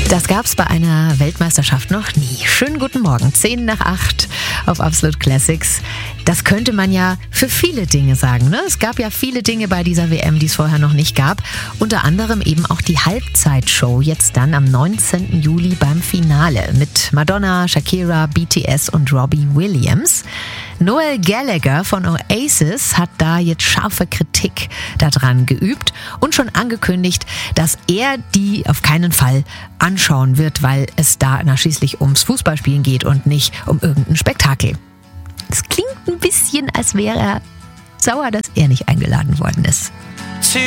Das gab's bei einer Weltmeisterschaft noch nie. Schönen guten Morgen, 7:50 auf Absolute Classics. Das könnte man ja für viele Dinge sagen, ne? Es gab ja viele Dinge bei dieser WM, die es vorher noch nicht gab. Unter anderem eben auch die Halbzeitshow jetzt dann am 19. Juli beim Finale mit Madonna, Shakira, BTS und Robbie Williams. Noel Gallagher von Oasis hat da jetzt scharfe Kritik daran geübt und schon angekündigt, dass er die auf keinen Fall anschauen wird, weil es da schließlich ums Fußballspielen geht und nicht um irgendein Spektakel. Es klingt ein bisschen, als wäre er sauer, dass er nicht eingeladen worden ist.